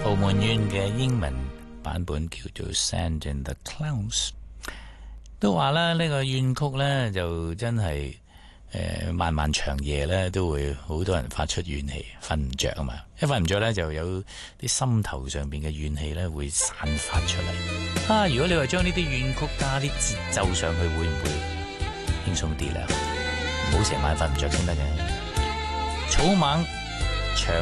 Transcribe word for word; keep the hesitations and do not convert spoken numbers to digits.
澳門院嘅英文版本叫做 Sand in the Clouds。 都話啦，呢個怨曲呢，就真係誒漫漫長夜呢，都會好多人發出怨氣，瞓唔着啊嘛，一瞓唔着呢，就有啲心頭上邊嘅怨氣呢會散發出嚟啊。如果你話將呢啲怨曲加啲節奏上去，會唔會輕鬆啲呢？唔好成晚瞓唔着先得嘅。草蜢長